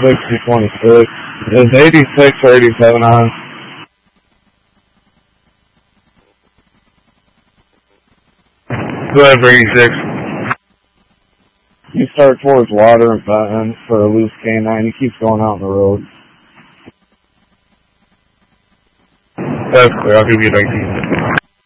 26. Is 86 or 87 on? Go ahead for 86. You start towards water and Benton for a loose canine. He keeps going out on the road. That's clear. I'll give you 19.